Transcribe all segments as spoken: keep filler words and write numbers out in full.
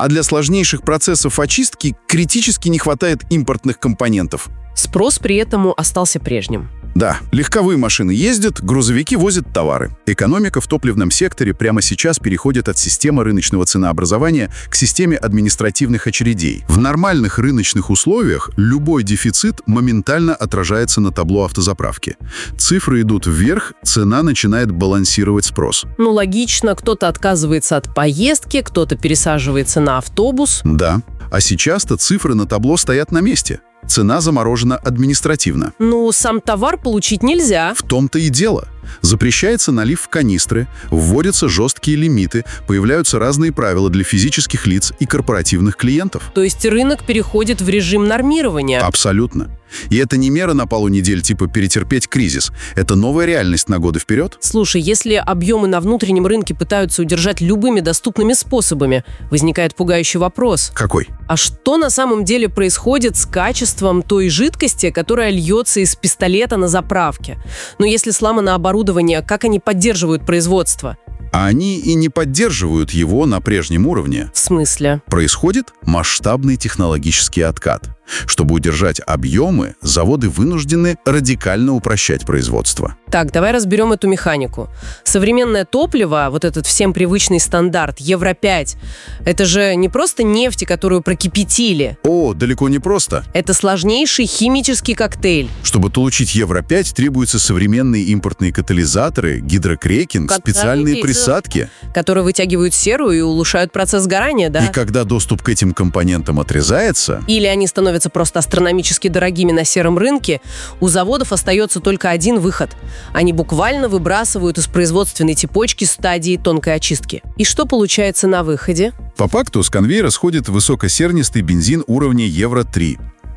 А для сложнейших процессов очистки критически не хватает импортных компонентов. Спрос при этом остался прежним. Да, легковые машины ездят, грузовики возят товары. Экономика в топливном секторе прямо сейчас переходит от системы рыночного ценообразования к системе административных очередей. В нормальных рыночных условиях любой дефицит моментально отражается на табло автозаправки. Цифры идут вверх, цена начинает балансировать спрос. Ну, логично, кто-то отказывается от поездки, кто-то пересаживается на автобус. Да, а сейчас-то цифры на табло стоят на месте. Цена заморожена административно. Ну, сам товар получить нельзя. В том-то и дело. Запрещается налив в канистры, вводятся жесткие лимиты, появляются разные правила для физических лиц и корпоративных клиентов. То есть рынок переходит в режим нормирования? Абсолютно. И это не мера на пару недель типа перетерпеть кризис. Это новая реальность на годы вперед. Слушай, если объемы на внутреннем рынке пытаются удержать любыми доступными способами, возникает пугающий вопрос. Какой? А что на самом деле происходит с качеством той жидкости, которая льется из пистолета на заправке? Ну, если сломано оборудование, как они поддерживают производство? А они и не поддерживают его на прежнем уровне. В смысле? Происходит масштабный технологический откат. Чтобы удержать объемы, заводы вынуждены радикально упрощать производство. Так, давай разберем эту механику. Современное топливо, вот этот всем привычный стандарт, евро пять, это же не просто нефть, которую прокипятили. О, далеко не просто. Это сложнейший химический коктейль. Чтобы получить евро пять, требуются современные импортные катализаторы, гидрокрекинг, специальные присадки, которые вытягивают серу и улучшают процесс сгорания, да? И когда доступ к этим компонентам отрезается... Или они становятся просто астрономически дорогими на сером рынке, у заводов остается только один выход. Они буквально выбрасывают из производственной цепочки стадии тонкой очистки. И что получается на выходе? По факту с конвейера сходит высокосернистый бензин уровня евро три.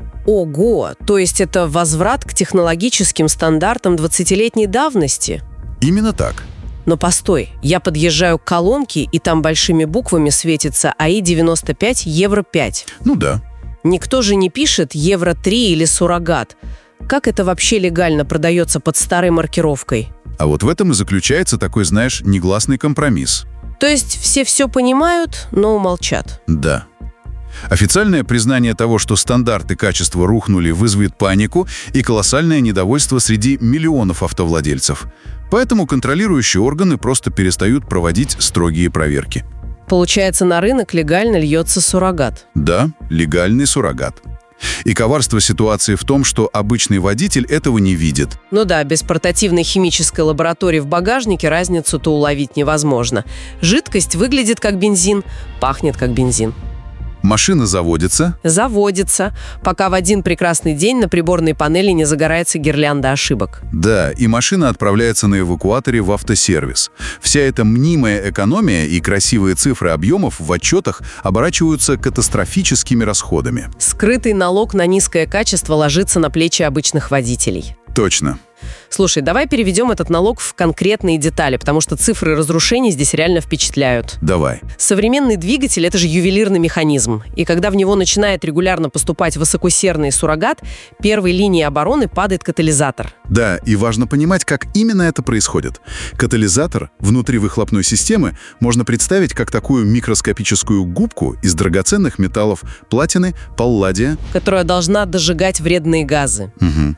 Ого! То есть это возврат к технологическим стандартам двадцатилетней давности? Именно так. Но постой, я подъезжаю к колонке, и там большими буквами светится АИ девяносто пять евро пять. Ну да. Никто же не пишет евро три или суррогат. Как это вообще легально продается под старой маркировкой? А вот в этом и заключается такой, знаешь, негласный компромисс. То есть все все понимают, но умолчат? Да. Официальное признание того, что стандарты качества рухнули, вызовет панику и колоссальное недовольство среди миллионов автовладельцев. Поэтому контролирующие органы просто перестают проводить строгие проверки. Получается, на рынок легально льется суррогат. Да, легальный суррогат. И коварство ситуации в том, что обычный водитель этого не видит. Ну да, без портативной химической лаборатории в багажнике разницу-то уловить невозможно. Жидкость выглядит как бензин, пахнет как бензин. Машина заводится. Заводится, пока в один прекрасный день на приборной панели не загорается гирлянда ошибок. Да, и машина отправляется на эвакуаторе в автосервис. Вся эта мнимая экономия и красивые цифры объемов в отчетах оборачиваются катастрофическими расходами. Скрытый налог на низкое качество ложится на плечи обычных водителей. Точно. Слушай, давай переведем этот налог в конкретные детали, потому что цифры разрушений здесь реально впечатляют. Давай. Современный двигатель – это же ювелирный механизм. И когда в него начинает регулярно поступать высокосерный суррогат, первой линией обороны падает катализатор. Да, и важно понимать, как именно это происходит. Катализатор внутри выхлопной системы можно представить как такую микроскопическую губку из драгоценных металлов платины, палладия, которая должна дожигать вредные газы. Угу.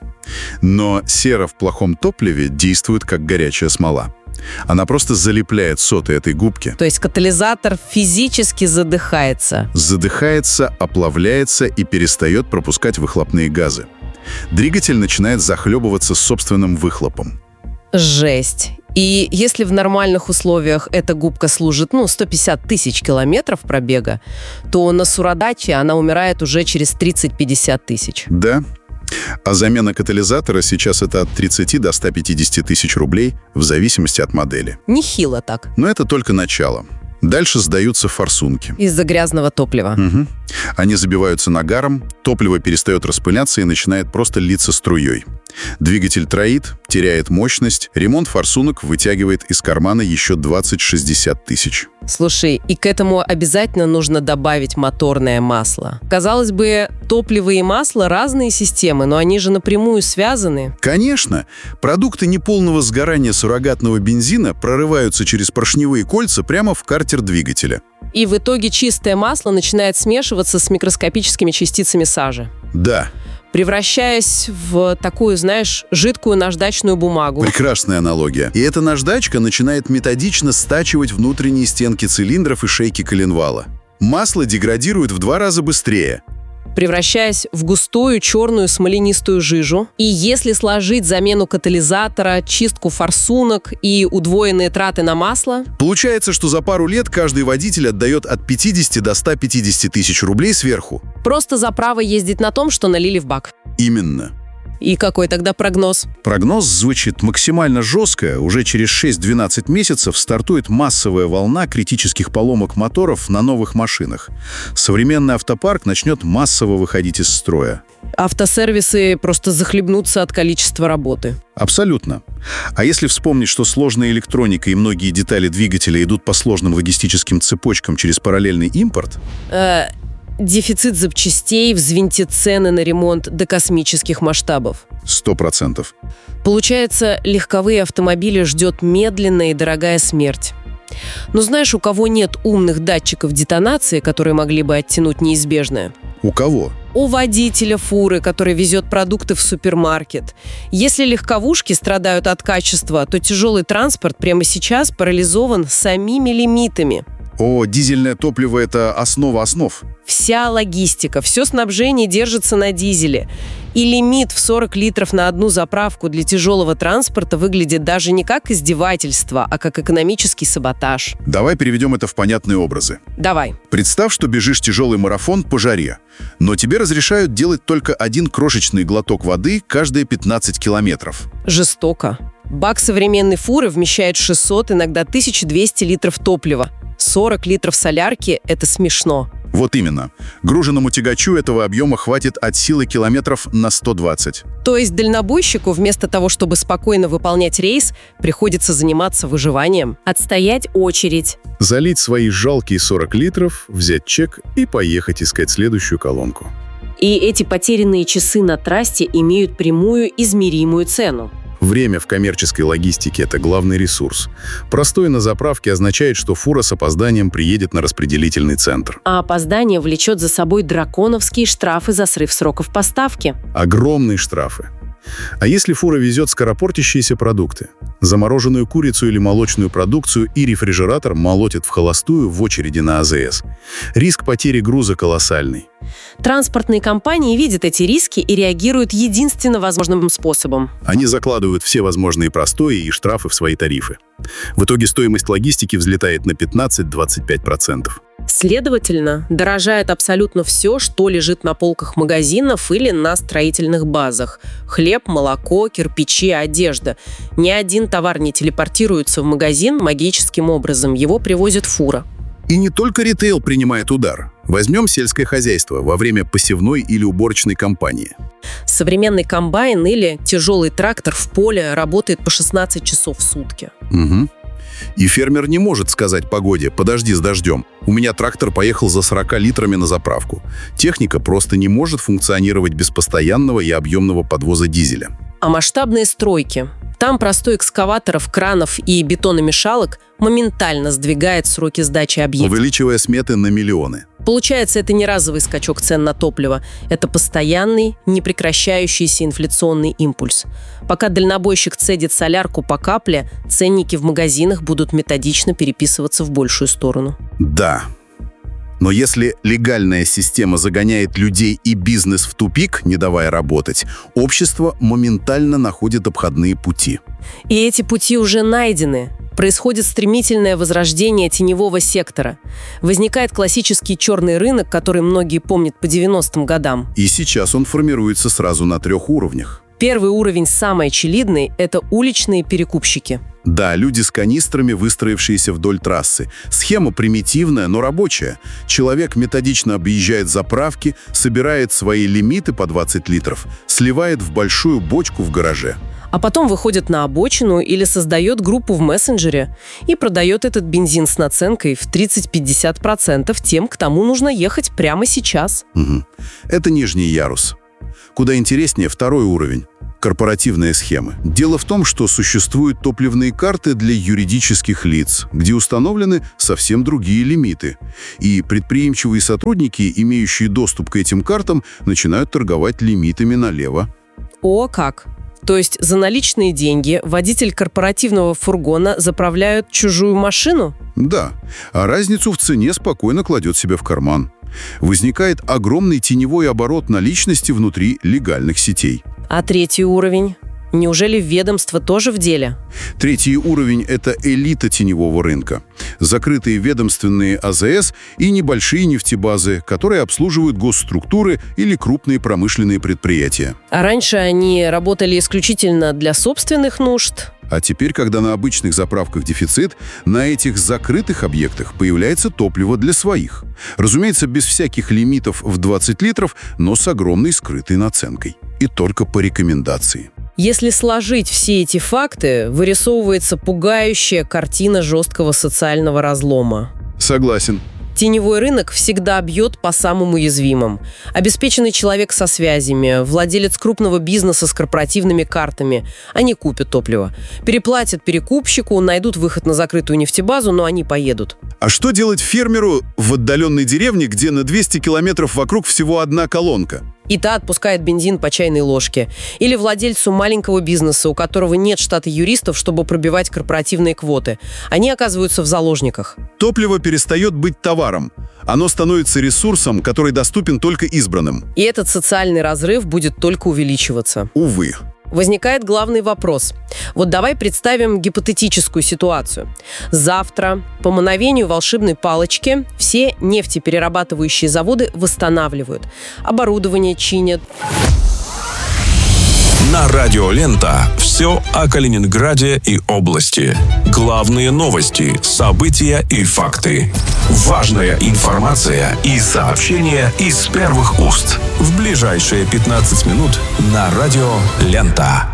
Но сера в плохом топливе действует как горячая смола. Она просто залепляет соты этой губки. То есть катализатор физически задыхается. Задыхается, оплавляется и перестает пропускать выхлопные газы. Двигатель начинает захлебываться собственным выхлопом. Жесть. И если в нормальных условиях эта губка служит, ну, сто пятьдесят тысяч километров пробега, то на суррогате она умирает уже через тридцать-пятьдесят тысяч. Да. А замена катализатора сейчас это от тридцати до ста пятидесяти тысяч рублей в зависимости от модели. Нехило так. Но это только начало. Дальше сдаются форсунки. Из-за грязного топлива. Угу. Они забиваются нагаром, топливо перестает распыляться и начинает просто литься струей. Двигатель троит, теряет мощность, ремонт форсунок вытягивает из кармана еще двадцать-шестьдесят тысяч. Слушай, и к этому обязательно нужно добавить моторное масло. Казалось бы, топливо и масло — разные системы, но они же напрямую связаны. Конечно, продукты неполного сгорания суррогатного бензина прорываются через поршневые кольца прямо в картер двигателя. И в итоге чистое масло начинает смешиваться с микроскопическими частицами сажи. Да. Превращаясь в такую, знаешь, жидкую наждачную бумагу. Прекрасная аналогия. И эта наждачка начинает методично стачивать внутренние стенки цилиндров и шейки коленвала. Масло деградирует в два раза быстрее, превращаясь в густую черную смоленистую жижу. И если сложить замену катализатора, чистку форсунок и удвоенные траты на масло... Получается, что за пару лет каждый водитель отдает от пятидесяти до ста пятидесяти тысяч рублей сверху. Просто за право ездить на том, что налили в бак. Именно. И какой тогда прогноз? Прогноз звучит максимально жестко. Уже через шесть-двенадцать месяцев стартует массовая волна критических поломок моторов на новых машинах. Современный автопарк начнет массово выходить из строя. Автосервисы просто захлебнутся от количества работы. Абсолютно. А если вспомнить, что сложная электроника и многие детали двигателя идут по сложным логистическим цепочкам через параллельный импорт... Э Дефицит запчастей взвинтит цены на ремонт до космических масштабов. Сто процентов. Получается, легковые автомобили ждет медленная и дорогая смерть. Но знаешь, у кого нет умных датчиков детонации, которые могли бы оттянуть неизбежное? У кого? У водителя фуры, который везет продукты в супермаркет. Если легковушки страдают от качества, то тяжелый транспорт прямо сейчас парализован самими лимитами. О, дизельное топливо – это основа основ. Вся логистика, все снабжение держится на дизеле. И лимит в сорок литров на одну заправку для тяжелого транспорта выглядит даже не как издевательство, а как экономический саботаж. Давай переведем это в понятные образы. Давай. Представь, что бежишь тяжелый марафон по жаре, но тебе разрешают делать только один крошечный глоток воды каждые пятнадцать километров. Жестоко. Бак современной фуры вмещает шестьсот, иногда тысяча двести литров топлива. сорок литров солярки – это смешно. Вот именно. Груженному тягачу этого объема хватит от силы километров на сто двадцать. То есть дальнобойщику вместо того, чтобы спокойно выполнять рейс, приходится заниматься выживанием. Отстоять очередь. Залить свои жалкие сорок литров, взять чек и поехать искать следующую колонку. И эти потерянные часы на трассе имеют прямую измеримую цену. Время в коммерческой логистике – это главный ресурс. Простой на заправке означает, что фура с опозданием приедет на распределительный центр. А опоздание влечет за собой драконовские штрафы за срыв сроков поставки. Огромные штрафы. А если фура везет скоропортящиеся продукты? Замороженную курицу или молочную продукцию и рефрижератор молотит в холостую в очереди на АЗС. Риск потери груза колоссальный. Транспортные компании видят эти риски и реагируют единственно возможным способом. Они закладывают все возможные простои и штрафы в свои тарифы. В итоге стоимость логистики взлетает на пятнадцать-двадцать пять процентов. Следовательно, дорожает абсолютно все, что лежит на полках магазинов или на строительных базах. Хлеб, молоко, кирпичи, одежда. Ни один товар не телепортируется в магазин магическим образом, его привозит фура. И не только ритейл принимает удар. Возьмем сельское хозяйство во время посевной или уборочной кампании. Современный комбайн или тяжелый трактор в поле работает по шестнадцать часов в сутки. Угу. И фермер не может сказать погоде: подожди с дождем, у меня трактор поехал за сорока литрами на заправку. Техника просто не может функционировать без постоянного и объемного подвоза дизеля. А масштабные стройки? Там простой экскаваторов, кранов и бетономешалок моментально сдвигает сроки сдачи объектов, увеличивая сметы на миллионы. Получается, это не разовый скачок цен на топливо. Это постоянный, непрекращающийся инфляционный импульс. Пока дальнобойщик цедит солярку по капле, ценники в магазинах будут методично переписываться в большую сторону. Да. Но если легальная система загоняет людей и бизнес в тупик, не давая работать, общество моментально находит обходные пути. И эти пути уже найдены. Происходит стремительное возрождение теневого сектора. Возникает классический черный рынок, который многие помнят по девяностым годам. И сейчас он формируется сразу на трех уровнях. Первый уровень, самый очевидный, это уличные перекупщики. Да, люди с канистрами, выстроившиеся вдоль трассы. Схема примитивная, но рабочая. Человек методично объезжает заправки, собирает свои лимиты по двадцать литров, сливает в большую бочку в гараже. А потом выходит на обочину или создает группу в мессенджере и продает этот бензин с наценкой в тридцать-пятьдесят процентов тем, к кому нужно ехать прямо сейчас. Угу. Это нижний ярус. Куда интереснее второй уровень – корпоративные схемы. Дело в том, что существуют топливные карты для юридических лиц, где установлены совсем другие лимиты. И предприимчивые сотрудники, имеющие доступ к этим картам, начинают торговать лимитами налево. О, как! То есть за наличные деньги водитель корпоративного фургона заправляет чужую машину? Да, а разницу в цене спокойно кладет себе в карман. Возникает огромный теневой оборот наличности внутри легальных сетей. А третий уровень? Неужели ведомство тоже в деле? Третий уровень – это элита теневого рынка. Закрытые ведомственные А Зэ Эс и небольшие нефтебазы, которые обслуживают госструктуры или крупные промышленные предприятия. А раньше они работали исключительно для собственных нужд? А теперь, когда на обычных заправках дефицит, на этих закрытых объектах появляется топливо для своих. Разумеется, без всяких лимитов в двадцать литров, но с огромной скрытой наценкой. И только по рекомендации. Если сложить все эти факты, вырисовывается пугающая картина жесткого социального разлома. Согласен. Теневой рынок всегда бьет по самым уязвимым. Обеспеченный человек со связями, владелец крупного бизнеса с корпоративными картами. Они купят топливо. Переплатят перекупщику, найдут выход на закрытую нефтебазу, но они поедут. А что делать фермеру в отдаленной деревне, где на двести километров вокруг всего одна колонка? И та отпускает бензин по чайной ложке. Или владельцу маленького бизнеса, у которого нет штата юристов, чтобы пробивать корпоративные квоты. Они оказываются в заложниках. Топливо перестает быть товаром. Оно становится ресурсом, который доступен только избранным. И этот социальный разрыв будет только увеличиваться. Увы. Возникает главный вопрос. Вот давай представим гипотетическую ситуацию. Завтра, по мановению волшебной палочки, все нефтеперерабатывающие заводы восстанавливают. Оборудование чинят. На радио «Лента» все о Калининграде и области. Главные новости, события и факты. Важная информация и сообщения из первых уст. В ближайшие пятнадцать минут на радио «Лента».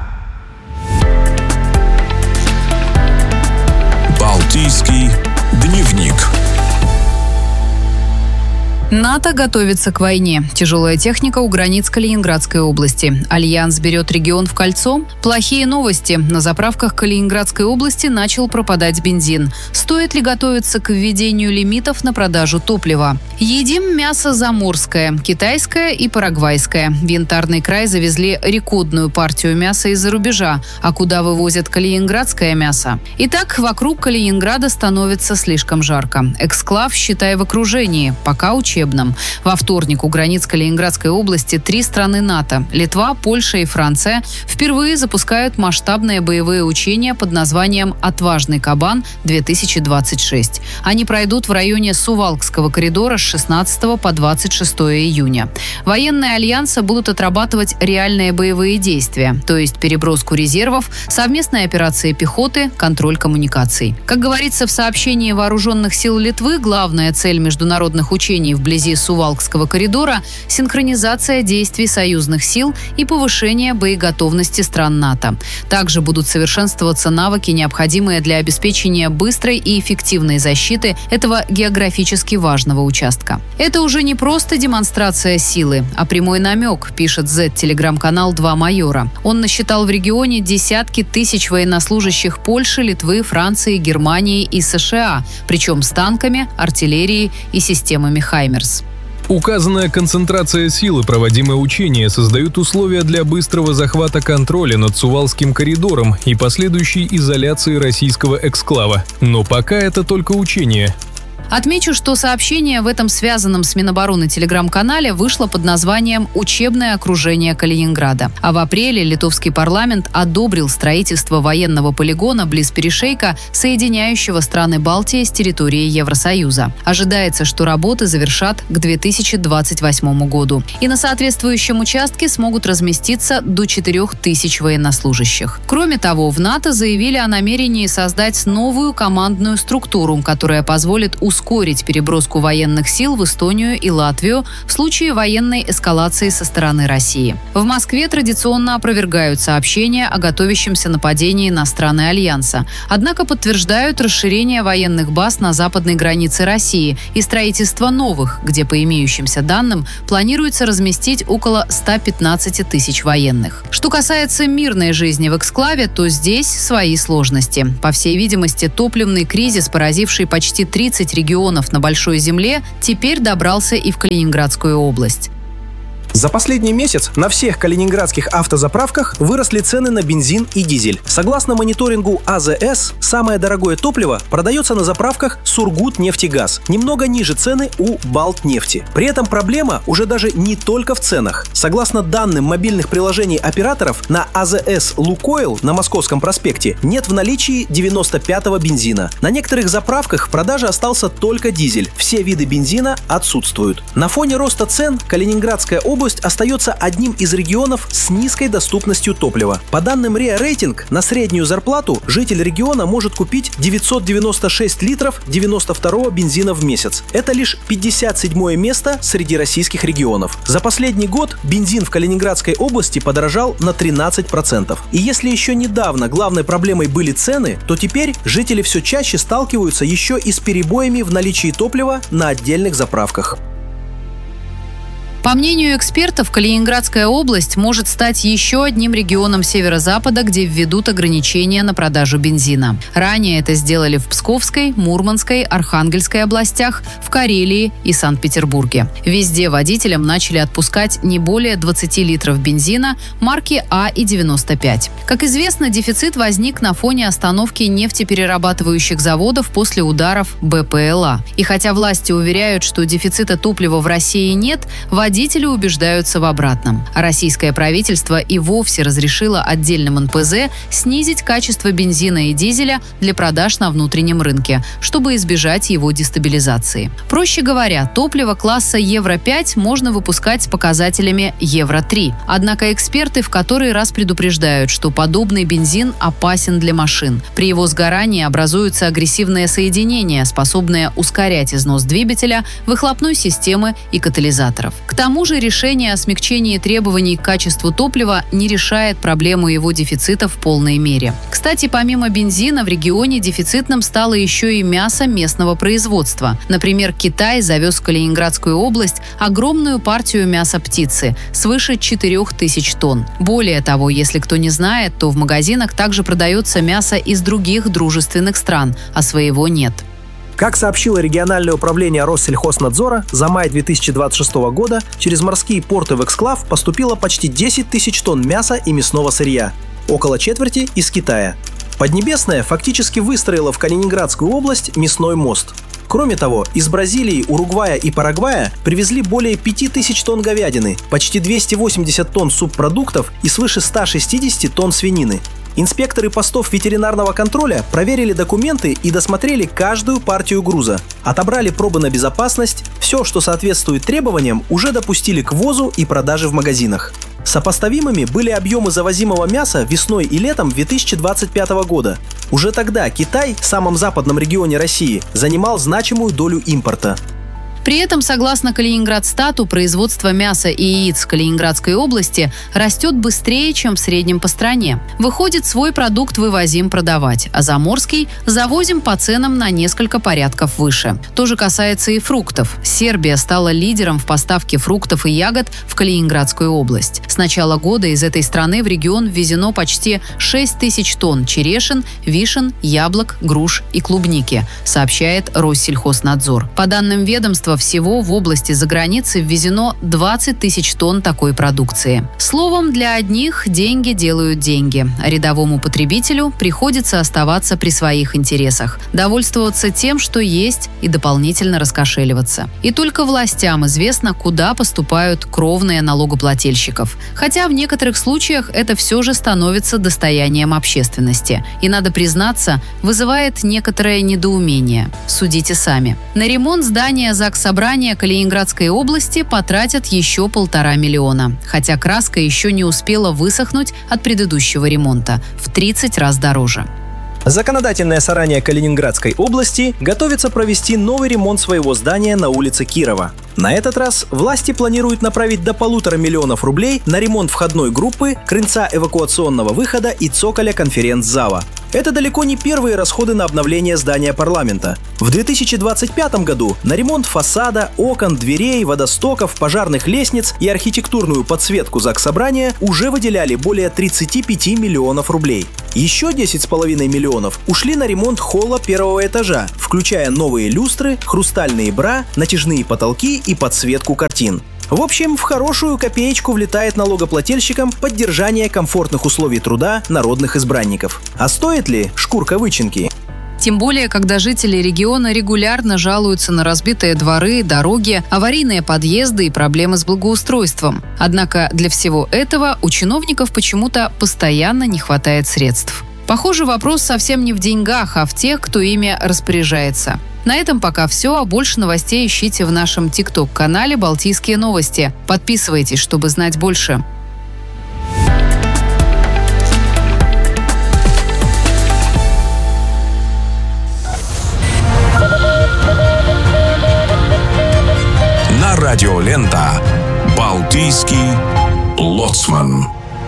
Балтийский дневник. НАТО готовится к войне. Тяжелая техника у границ Калининградской области. Альянс берет регион в кольцо. Плохие новости. На заправках Калининградской области начал пропадать бензин. Стоит ли готовиться к введению лимитов на продажу топлива? Едим мясо заморское, китайское и парагвайское. В Янтарный край завезли рекордную партию мяса из-за рубежа. А куда вывозят калининградское мясо? Итак, вокруг Калининграда становится слишком жарко. Эксклав, считай, в окружении. Пока учебный. Во вторник у границ Калининградской области три страны НАТО – Литва, Польша и Франция – впервые запускают масштабные боевые учения под названием «Отважный кабан-две тысячи двадцать шесть». Они пройдут в районе Сувалкского коридора с шестнадцатого по двадцать шестое июня. Военные альянса будут отрабатывать реальные боевые действия, то есть переброску резервов, совместные операции пехоты, контроль коммуникаций. Как говорится в сообщении Вооруженных сил Литвы, главная цель международных учений в вблизи Сувалкского коридора – синхронизация действий союзных сил и повышение боеготовности стран НАТО. Также будут совершенствоваться навыки, необходимые для обеспечения быстрой и эффективной защиты этого географически важного участка. Это уже не просто демонстрация силы, а прямой намек, пишет Z-телеграм-канал «Два майора». Он насчитал в регионе десятки тысяч военнослужащих Польши, Литвы, Франции, Германии и США, причем с танками, артиллерией и системами «Хаймерс». Указанная концентрация силы, проводимые учения, создают условия для быстрого захвата контроля над Сувалкским коридором и последующей изоляции российского эксклава. Но пока это только учения. Отмечу, что сообщение в этом связанном с Минобороны телеграм-канале вышло под названием «Учебное окружение Калининграда». А в апреле литовский парламент одобрил строительство военного полигона близ перешейка, соединяющего страны Балтии с территорией Евросоюза. Ожидается, что работы завершат к две тысячи двадцать восьмому году. И на соответствующем участке смогут разместиться до четырех тысяч военнослужащих. Кроме того, в НАТО заявили о намерении создать новую командную структуру, которая позволит ускорить ускорить переброску военных сил в Эстонию и Латвию в случае военной эскалации со стороны России. В Москве традиционно опровергают сообщения о готовящемся нападении на страны Альянса, однако подтверждают расширение военных баз на западной границе России и строительство новых, где, по имеющимся данным, планируется разместить около ста пятнадцати тысяч военных. Что касается мирной жизни в эксклаве, то здесь свои сложности. По всей видимости, топливный кризис, поразивший почти тридцать регионов на Большой Земле, теперь добрался и в Калининградскую область. За последний месяц на всех калининградских автозаправках выросли цены на бензин и дизель. Согласно мониторингу А Зэ Эс, самое дорогое топливо продается на заправках Сургутнефтегаз, немного ниже цены у Балтнефти. При этом проблема уже даже не только в ценах. Согласно данным мобильных приложений операторов, на А Зэ Эс Лукойл на Московском проспекте нет в наличии девяносто пятого бензина. На некоторых заправках в продаже остался только дизель. Все виды бензина отсутствуют. На фоне роста цен Калининградская область остается одним из регионов с низкой доступностью топлива. По данным РИА Рейтинг, на среднюю зарплату житель региона может купить девятьсот девяносто шесть литров девяносто второго бензина в месяц. Это лишь пятьдесят седьмое место среди российских регионов. За последний год бензин в Калининградской области подорожал на тринадцать процентов. И если еще недавно главной проблемой были цены, то теперь жители все чаще сталкиваются еще и с перебоями в наличии топлива на отдельных заправках. По мнению экспертов, Калининградская область может стать еще одним регионом северо-запада, где введут ограничения на продажу бензина. Ранее это сделали в Псковской, Мурманской, Архангельской областях, в Карелии и Санкт-Петербурге. Везде водителям начали отпускать не более двадцати литров бензина марки А и девяносто пять. Как известно, дефицит возник на фоне остановки нефтеперерабатывающих заводов после ударов Бэ Пэ Эл А. И хотя власти уверяют, что дефицита топлива в России нет, водители Водители убеждаются в обратном. А российское правительство и вовсе разрешило отдельным эн пэ зэ снизить качество бензина и дизеля для продаж на внутреннем рынке, чтобы избежать его дестабилизации. Проще говоря, топливо класса Евро пять можно выпускать с показателями Евро три. Однако эксперты в который раз предупреждают, что подобный бензин опасен для машин. При его сгорании образуются агрессивные соединения, способные ускорять износ двигателя, выхлопной системы и катализаторов. К К тому же решение о смягчении требований к качеству топлива не решает проблему его дефицита в полной мере. Кстати, помимо бензина в регионе дефицитным стало еще и мясо местного производства. Например, Китай завез в Калининградскую область огромную партию мяса птицы – свыше четырёх тысяч тонн. Более того, если кто не знает, то в магазинах также продается мясо из других дружественных стран, а своего нет. Как сообщило региональное управление Россельхознадзора, за май две тысячи двадцать шестого года через морские порты в эксклав поступило почти десять тысяч тонн мяса и мясного сырья, около четверти из Китая. Поднебесная фактически выстроила в Калининградскую область мясной мост. Кроме того, из Бразилии, Уругвая и Парагвая привезли более пяти тысяч тонн говядины, почти двести восемьдесят тонн субпродуктов и свыше ста шестидесяти тонн свинины. Инспекторы постов ветеринарного контроля проверили документы и досмотрели каждую партию груза. Отобрали пробы на безопасность, все, что соответствует требованиям, уже допустили к ввозу и продаже в магазинах. Сопоставимыми были объемы завозимого мяса весной и летом две тысячи двадцать пятого года. Уже тогда Китай, в самом западном регионе России, занимал значимую долю импорта. При этом, согласно Калининградстату, производство мяса и яиц в Калининградской области растет быстрее, чем в среднем по стране. Выходит, свой продукт вывозим продавать, а заморский завозим по ценам на несколько порядков выше. То же касается и фруктов. Сербия стала лидером в поставке фруктов и ягод в Калининградскую область. С начала года из этой страны в регион ввезено почти шесть тысяч тонн черешин, вишен, яблок, груш и клубники, сообщает Россельхознадзор. По данным ведомства, производства всего в области за границей ввезено двадцать тысяч тонн такой продукции. Словом, для одних деньги делают деньги, а рядовому потребителю приходится оставаться при своих интересах, довольствоваться тем, что есть, и дополнительно раскошеливаться. И только властям известно, куда поступают кровные налогоплательщиков. Хотя в некоторых случаях это все же становится достоянием общественности. И, надо признаться, вызывает некоторое недоумение. Судите сами. На ремонт здания Заксобрания Калининградской области потратят еще полтора миллиона. Хотя краска еще не успела высохнуть от предыдущего ремонта. В тридцать раз дороже. Законодательное собрание Калининградской области готовится провести новый ремонт своего здания на улице Кирова. На этот раз власти планируют направить до полутора миллионов рублей на ремонт входной группы, крыльца эвакуационного выхода и цоколя конференц-зала. Это далеко не первые расходы на обновление здания парламента. В две тысячи двадцать пятом году на ремонт фасада, окон, дверей, водостоков, пожарных лестниц и архитектурную подсветку Заксобрания уже выделяли более тридцати пяти миллионов рублей. Еще десять с половиной миллионов ушли на ремонт холла первого этажа, включая новые люстры, хрустальные бра, натяжные потолки и подсветку картин. В общем, в хорошую копеечку влетает налогоплательщикам поддержание комфортных условий труда народных избранников. А стоит ли шкурка вычинки? Тем более, когда жители региона регулярно жалуются на разбитые дворы, дороги, аварийные подъезды и проблемы с благоустройством. Однако для всего этого у чиновников почему-то постоянно не хватает средств. Похоже, вопрос совсем не в деньгах, а в тех, кто ими распоряжается. На этом пока все, а больше новостей ищите в нашем тик-ток-канале «Балтийские новости». Подписывайтесь, чтобы знать больше. На радио Лента «Балтийский лоцман».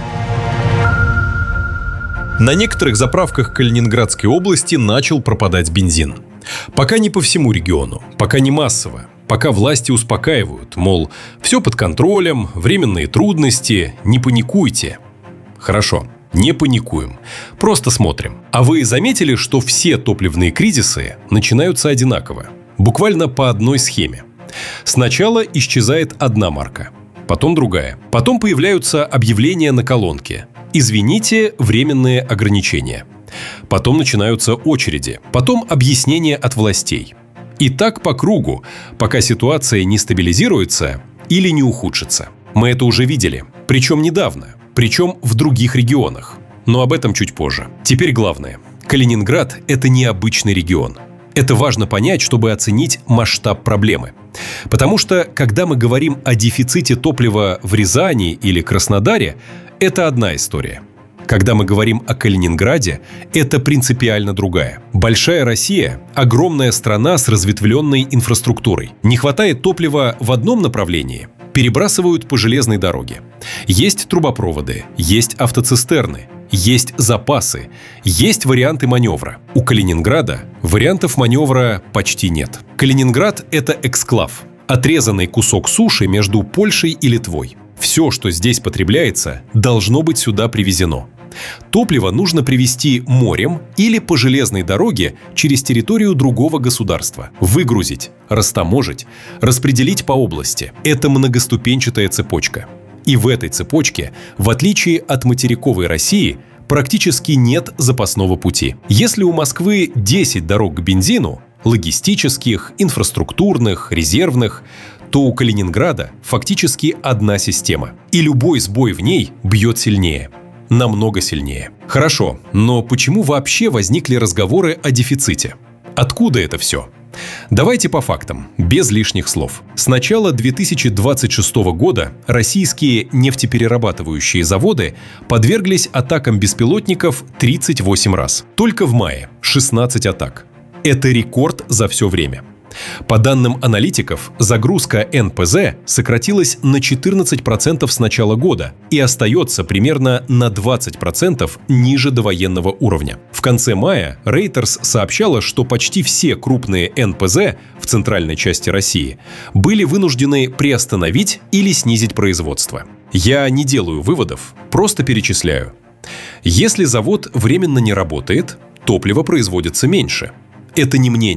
На некоторых заправках Калининградской области начал пропадать бензин. Пока не по всему региону, пока не массово, пока власти успокаивают, мол, все под контролем, временные трудности, не паникуйте. Хорошо, не паникуем, просто смотрим. А вы заметили, что все топливные кризисы начинаются одинаково, буквально по одной схеме? Сначала исчезает одна марка, потом другая, потом появляются объявления на колонке: «Извините, временные ограничения». Потом начинаются очереди, потом объяснения от властей. И так по кругу, пока ситуация не стабилизируется или не ухудшится. Мы это уже видели, причем недавно, причем в других регионах. Но об этом чуть позже. Теперь главное. Калининград – это необычный регион. Это важно понять, чтобы оценить масштаб проблемы. Потому что, когда мы говорим о дефиците топлива в Рязани или Краснодаре, это одна история. Когда мы говорим о Калининграде, это принципиально другая. Большая Россия – огромная страна с разветвленной инфраструктурой. Не хватает топлива в одном направлении – перебрасывают по железной дороге. Есть трубопроводы, есть автоцистерны, есть запасы, есть варианты маневра. У Калининграда вариантов маневра почти нет. Калининград – это эксклав, отрезанный кусок суши между Польшей и Литвой. Все, что здесь потребляется, должно быть сюда привезено. Топливо нужно привезти морем или по железной дороге через территорию другого государства. Выгрузить, растаможить, распределить по области. Это многоступенчатая цепочка. И в этой цепочке, в отличие от материковой России, практически нет запасного пути. Если у Москвы десять дорог к бензину, логистических, инфраструктурных, резервных, то у Калининграда фактически одна система. И любой сбой в ней бьет сильнее. Намного сильнее. Хорошо, но почему вообще возникли разговоры о дефиците? Откуда это все? Давайте по фактам, без лишних слов. С начала две тысячи двадцать шестого года российские нефтеперерабатывающие заводы подверглись атакам беспилотников тридцать восемь раз. Только в мае шестнадцать атак. Это рекорд за все время. По данным аналитиков, загрузка эн пэ зэ сократилась на четырнадцать процентов с начала года и остается примерно на двадцать процентов ниже довоенного уровня. В конце мая Reuters сообщала, что почти все крупные эн пэ зэ в центральной части России были вынуждены приостановить или снизить производство. Я не делаю выводов, просто перечисляю. Если завод временно не работает, топливо производится меньше. Это не мнение.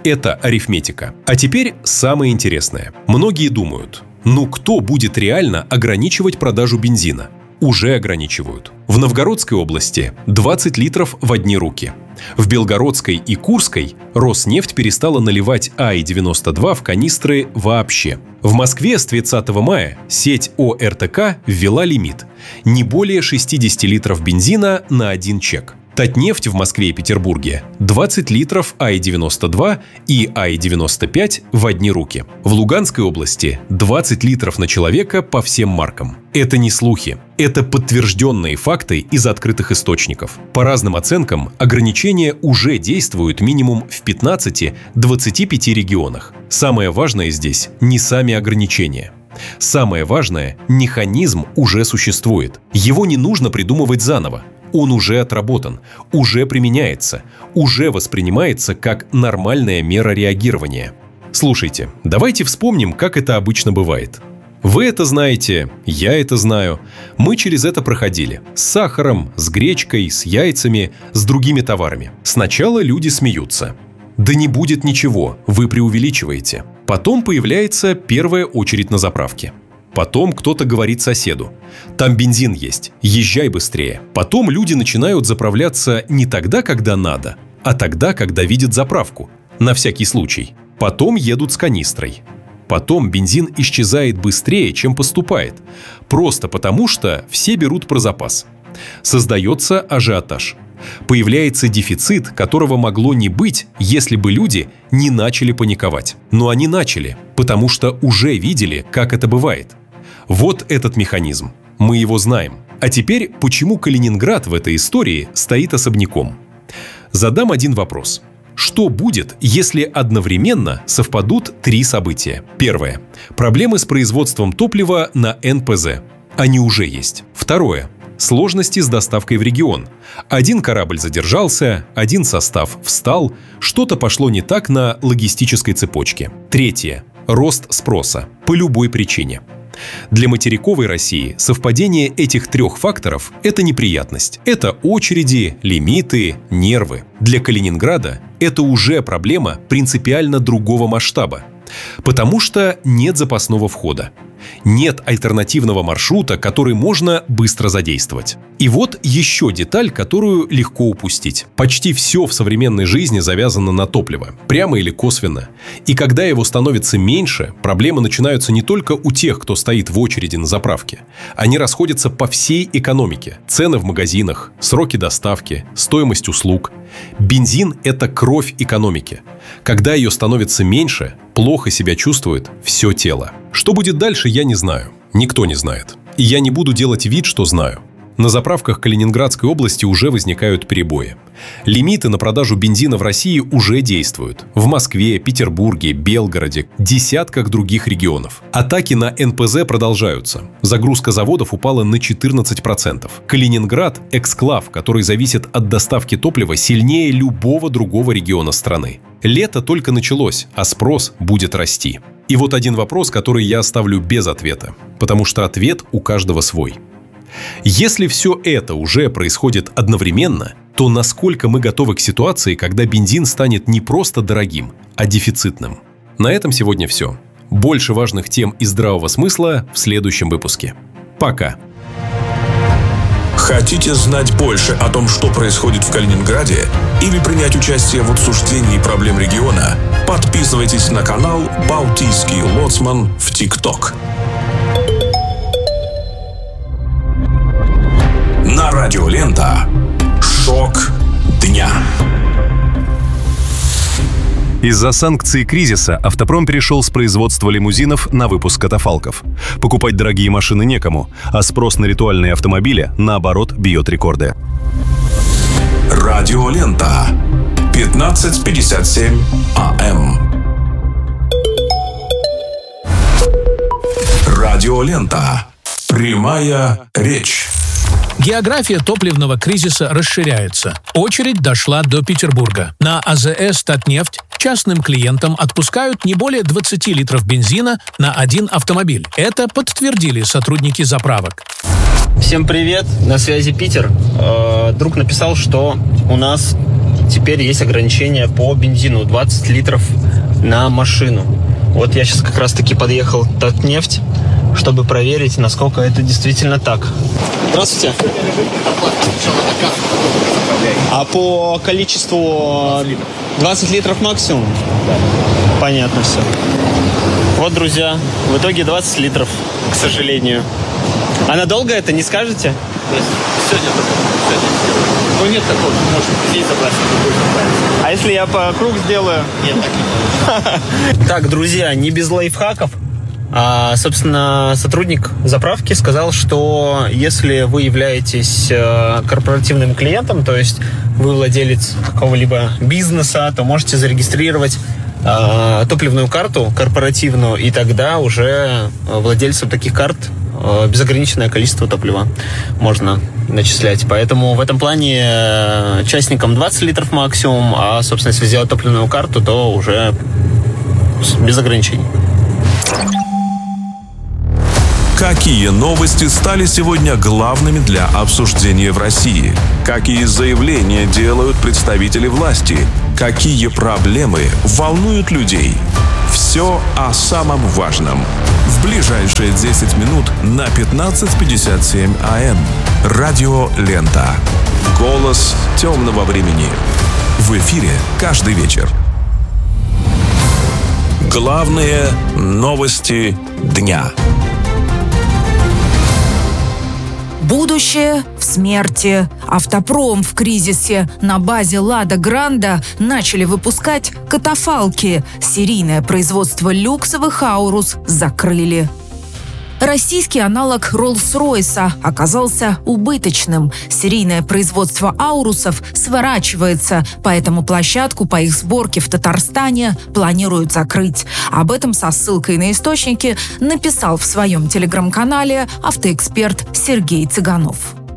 Это арифметика. А теперь самое интересное. Многие думают, ну кто будет реально ограничивать продажу бензина? Уже ограничивают. В Новгородской области двадцать литров в одни руки. В Белгородской и Курской Роснефть перестала наливать А И девяносто два в канистры вообще. В Москве с тридцатого мая сеть О Р Т К ввела лимит – не более шестьдесят литров бензина на один чек. Татнефть в Москве и Петербурге двадцать литров А И девяносто два и А И девяносто пять в одни руки. В Луганской области двадцать литров на человека по всем маркам. Это не слухи. Это подтвержденные факты из открытых источников. По разным оценкам, ограничения уже действуют минимум в пятнадцати-двадцати пяти регионах. Самое важное здесь не сами ограничения. Самое важное – механизм уже существует. Его не нужно придумывать заново. Он уже отработан, уже применяется, уже воспринимается как нормальная мера реагирования. Слушайте, давайте вспомним, как это обычно бывает. Вы это знаете, я это знаю. Мы через это проходили. С сахаром, с гречкой, с яйцами, с другими товарами. Сначала люди смеются. Да не будет ничего, вы преувеличиваете. Потом появляется первая очередь на заправке. Потом кто-то говорит соседу: там бензин есть, езжай быстрее. Потом люди начинают заправляться не тогда, когда надо, а тогда, когда видят заправку. На всякий случай. Потом едут с канистрой. Потом бензин исчезает быстрее, чем поступает. Просто потому, что все берут про запас. Создается ажиотаж. Появляется дефицит, которого могло не быть, если бы люди не начали паниковать. Но они начали, потому что уже видели, как это бывает. Вот этот механизм. Мы его знаем. А теперь, почему Калининград в этой истории стоит особняком? Задам один вопрос. Что будет, если одновременно совпадут три события? Первое. Проблемы с производством топлива на Н П З. Они уже есть. Второе. Сложности с доставкой в регион. Один корабль задержался, один состав встал, что-то пошло не так на логистической цепочке. Третье. Рост спроса. По любой причине. Для материковой России совпадение этих трех факторов – это неприятность. Это очереди, лимиты, нервы. Для Калининграда это уже проблема принципиально другого масштаба. Потому что нет запасного входа. Нет альтернативного маршрута, который можно быстро задействовать. И вот еще деталь, которую легко упустить. Почти все в современной жизни завязано на топливо, прямо или косвенно. И когда его становится меньше, проблемы начинаются не только у тех, кто стоит в очереди на заправке. Они расходятся по всей экономике. Цены в магазинах, сроки доставки, стоимость услуг. Бензин – это кровь экономики. Когда ее становится меньше, плохо себя чувствует все тело. Что будет дальше, я не знаю. Никто не знает. И я не буду делать вид, что знаю. На заправках Калининградской области уже возникают перебои. Лимиты на продажу бензина в России уже действуют. В Москве, Петербурге, Белгороде, десятках других регионов. Атаки на Н П З продолжаются. Загрузка заводов упала на четырнадцать процентов. Калининград – эксклав, который зависит от доставки топлива сильнее любого другого региона страны. Лето только началось, а спрос будет расти. И вот один вопрос, который я оставлю без ответа, потому что ответ у каждого свой. Если все это уже происходит одновременно, то насколько мы готовы к ситуации, когда бензин станет не просто дорогим, а дефицитным? На этом сегодня все. Больше важных тем и здравого смысла в следующем выпуске. Пока! Хотите знать больше о том, что происходит в Калининграде, или принять участие в обсуждении проблем региона? Подписывайтесь на канал «Балтийский лоцман» в ТикТок. На радио Лента. Шок дня. Из-за санкций и кризиса автопром перешел с производства лимузинов на выпуск катафалков. Покупать дорогие машины некому, а спрос на ритуальные автомобили, наоборот, бьет рекорды. Радио Лента. пятнадцать пятьдесят семь А М. Радио Лента. Прямая речь. География топливного кризиса расширяется. Очередь дошла до Петербурга. На А З С «Татнефть» частным клиентам отпускают не более двадцати литров бензина на один автомобиль. Это подтвердили сотрудники заправок. Всем привет, на связи Питер. Э, друг написал, что у нас теперь есть ограничение по бензину двадцать литров на машину. Вот я сейчас как раз-таки подъехал в Татнефть, чтобы проверить, насколько это действительно так. Здравствуйте. А по количеству двадцать литров максимум? Да. Понятно все. Вот, друзья, в итоге двадцать литров, к сожалению. А надолго это, не скажете? Сегодня только. Сегодня. Ну нет такого, может здесь забрать, а если я по круг сделаю? Нет, так не получится. Так, друзья, не без лайфхаков. А, собственно, сотрудник заправки сказал, что если вы являетесь корпоративным клиентом, то есть вы владелец какого-либо бизнеса, то можете зарегистрировать а, топливную карту корпоративную, и тогда уже владельцам таких карт безограниченное количество топлива можно начислять. Поэтому в этом плане частникам двадцать литров максимум, а, собственно, если сделать топливную карту, то уже без ограничений. Какие новости стали сегодня главными для обсуждения в России? Какие заявления делают представители власти? Какие проблемы волнуют людей? Все о самом важном. В ближайшие десять минут на пятнадцать пятьдесят семь АМ. Радио Лента. Голос темного времени. В эфире каждый вечер. Главные новости дня. Будущее в смерти. Автопром в кризисе. На базе «Лада Гранда» начали выпускать катафалки. Серийное производство люксовых «Аурус» закрыли. Российский аналог Роллс-Ройса оказался убыточным. Серийное производство «Аурусов» сворачивается, поэтому площадку по их сборке в Татарстане планируют закрыть. Об этом со ссылкой на источники написал в своем телеграм-канале автоэксперт Сергей Цыганов.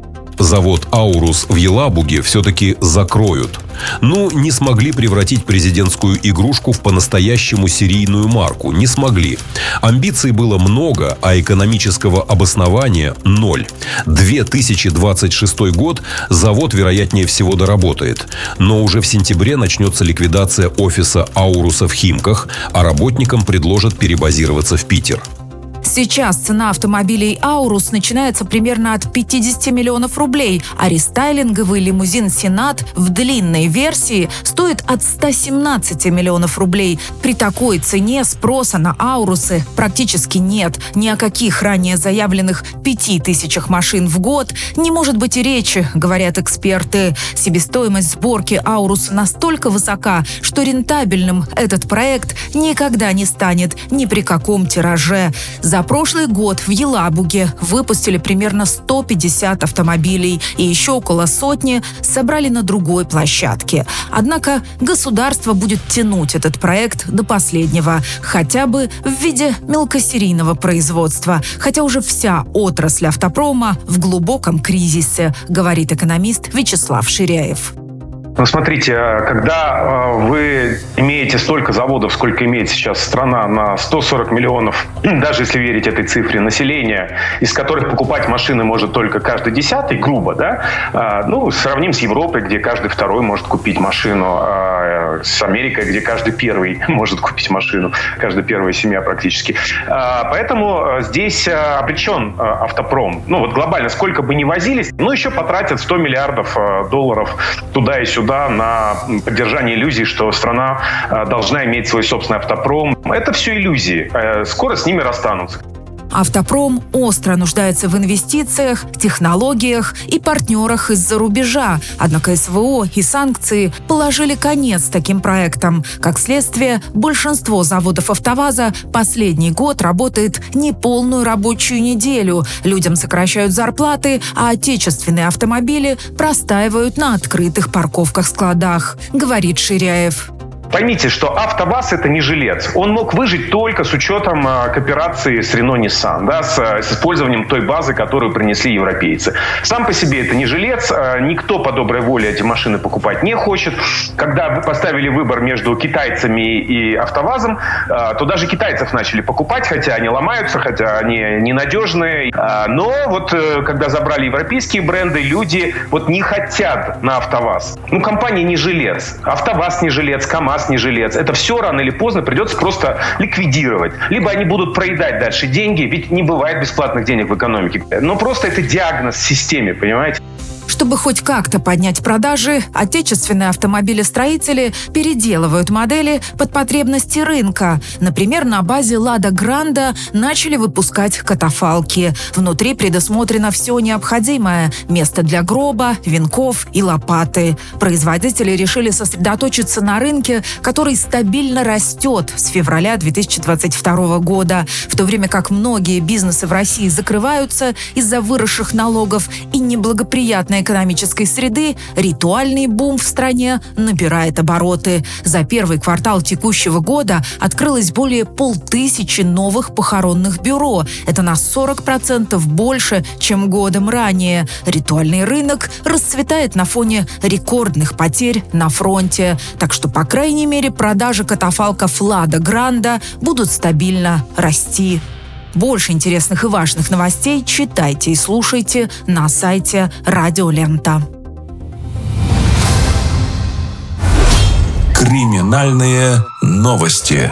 Завод «Аурус» в Елабуге все-таки закроют. Ну, не смогли превратить президентскую игрушку в по-настоящему серийную марку. Не смогли. Амбиций было много, а экономического обоснования – ноль. две тысячи двадцать шестой год завод, вероятнее всего, доработает. Но уже в сентябре начнется ликвидация офиса «Ауруса» в Химках, а работникам предложат перебазироваться в Питер. Сейчас цена автомобилей «Аурус» начинается примерно от пятьдесят миллионов рублей, а рестайлинговый лимузин «Сенат» в длинной версии стоит от ста семнадцати миллионов рублей. При такой цене спроса на «Аурусы» практически нет. Ни о каких ранее заявленных пяти тысячах машин в год не может быть и речи, говорят эксперты. Себестоимость сборки «Ауруса» настолько высока, что рентабельным этот проект никогда не станет ни при каком тираже. За прошлый год в Елабуге выпустили примерно сто пятьдесят автомобилей, и еще около сотни собрали на другой площадке. Однако государство будет тянуть этот проект до последнего, хотя бы в виде мелкосерийного производства, хотя уже вся отрасль автопрома в глубоком кризисе, говорит экономист Вячеслав Ширяев. Ну, смотрите, когда вы имеете столько заводов, сколько имеет сейчас страна, на сто сорок миллионов, даже если верить этой цифре, населения, из которых покупать машины может только каждый десятый, грубо, да, ну, сравним с Европой, где каждый второй может купить машину, с Америкой, где каждый первый может купить машину, каждая первая семья практически. Поэтому здесь обречен автопром. Ну, вот глобально, сколько бы ни возились, ну, еще потратят сто миллиардов долларов туда и сюда, на поддержание иллюзий, что страна должна иметь свой собственный автопром. Это все иллюзии. Скоро с ними расстанутся. Автопром остро нуждается в инвестициях, технологиях и партнерах из-за рубежа. Однако СВО и санкции положили конец таким проектам. Как следствие, большинство заводов «АвтоВАЗа» последний год работает неполную рабочую неделю. Людям сокращают зарплаты, а отечественные автомобили простаивают на открытых парковках-складах, говорит Ширяев. Поймите, что АвтоВАЗ — это не жилец. Он мог выжить только с учетом э, кооперации с Renault-Nissan, да, с, с использованием той базы, которую принесли европейцы. Сам по себе это не жилец. Э, никто по доброй воле эти машины покупать не хочет. Когда вы поставили выбор между китайцами и АвтоВАЗом, э, то даже китайцев начали покупать, хотя они ломаются, хотя они ненадежные. Э, но вот э, когда забрали европейские бренды, люди вот не хотят на АвтоВАЗ. Ну, компания не жилец. АвтоВАЗ не жилец, КамАЗ не жилец. Это все рано или поздно придется просто ликвидировать. Либо они будут проедать дальше деньги, ведь не бывает бесплатных денег в экономике. Но просто это диагноз в системе, понимаете? Чтобы хоть как-то поднять продажи, отечественные автомобилестроители переделывают модели под потребности рынка. Например, на базе «Лада Гранда» начали выпускать катафалки. Внутри предусмотрено все необходимое – место для гроба, венков и лопаты. Производители решили сосредоточиться на рынке, который стабильно растет с февраля две тысячи двадцать второго года, в то время как многие бизнесы в России закрываются из-за выросших налогов и неблагоприятной экономической среды, ритуальный бум в стране набирает обороты. За первый квартал текущего года открылось более полтысячи новых похоронных бюро. Это на сорок процентов больше, чем годом ранее. Ритуальный рынок расцветает на фоне рекордных потерь на фронте. Так что, по крайней мере, продажи катафалков «Лада Гранда» будут стабильно расти. Больше интересных и важных новостей читайте и слушайте на сайте Радио Лента. Криминальные новости.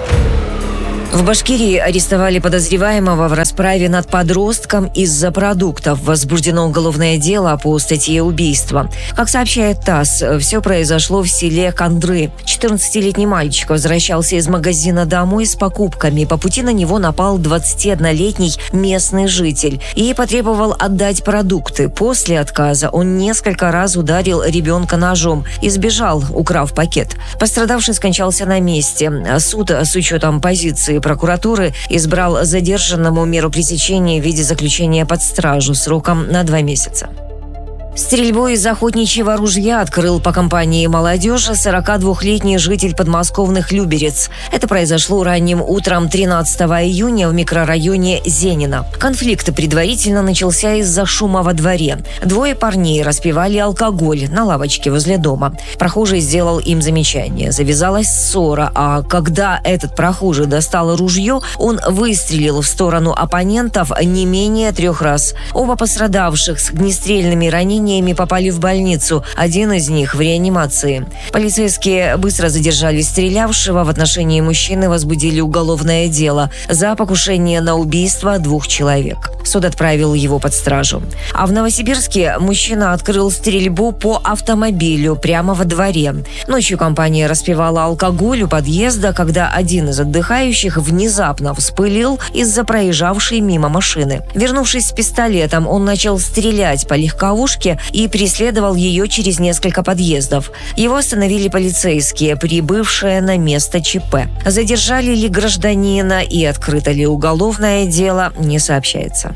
В Башкирии арестовали подозреваемого в расправе над подростком из-за продуктов. Возбуждено уголовное дело по статье убийства. Как сообщает ТАСС, все произошло в селе Кандры. четырнадцатилетний мальчик возвращался из магазина домой с покупками. По пути на него напал двадцатиоднолетний местный житель и потребовал отдать продукты. После отказа он несколько раз ударил ребенка ножом и сбежал, украв пакет. Пострадавший скончался на месте. Суд с учетом позиции прокуратуры избрал задержанному меру пресечения в виде заключения под стражу сроком на два месяца. Стрельбу из охотничьего ружья открыл по компании «Молодежь» сорокадвухлетний житель подмосковных Люберец. Это произошло ранним утром тринадцатого июня в микрорайоне Зенина. Конфликт предварительно начался из-за шума во дворе. Двое парней распивали алкоголь на лавочке возле дома. Прохожий сделал им замечание. Завязалась ссора, а когда этот прохожий достал ружье, он выстрелил в сторону оппонентов не менее трех раз. Оба пострадавших с огнестрельными ранениями попали в больницу. Один из них в реанимации. Полицейские быстро задержали стрелявшего. В отношении мужчины возбудили уголовное дело за покушение на убийство двух человек. Суд отправил его под стражу. А в Новосибирске мужчина открыл стрельбу по автомобилю прямо во дворе. Ночью компания распивала алкоголь у подъезда, когда один из отдыхающих внезапно вспылил из-за проезжавшей мимо машины. Вернувшись с пистолетом, он начал стрелять по легковушке и преследовал ее через несколько подъездов. Его остановили полицейские, прибывшие на место ЧП. Задержали ли гражданина и открыто ли уголовное дело, не сообщается.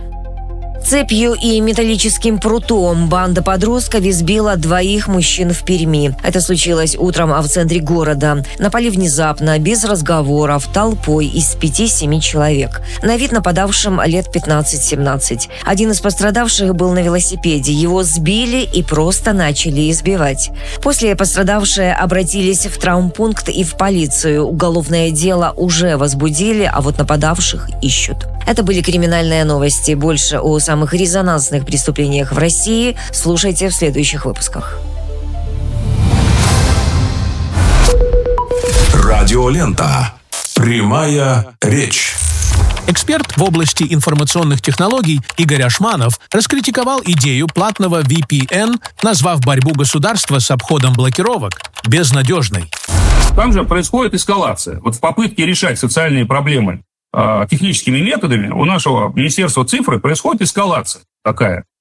Цепью и металлическим прутом банда подростков избила двоих мужчин в Перми. Это случилось утром в центре города. Напали внезапно, без разговоров, толпой из пяти-семи человек. На вид нападавшим лет пятнадцать-семнадцать. Один из пострадавших был на велосипеде. Его сбили и просто начали избивать. После пострадавшие обратились в травмпункт и в полицию. Уголовное дело уже возбудили, а вот нападавших ищут. Это были криминальные новости. Больше о самых резонансных преступлениях в России слушайте в следующих выпусках. Радиолента. Прямая речь. Эксперт в области информационных технологий Игорь Ашманов раскритиковал идею платного ви пи эн, назвав борьбу государства с обходом блокировок безнадежной. Там же происходит эскалация. Вот в попытке решать социальные проблемы э, техническими методами у нашего Министерства цифры происходит эскалация такая.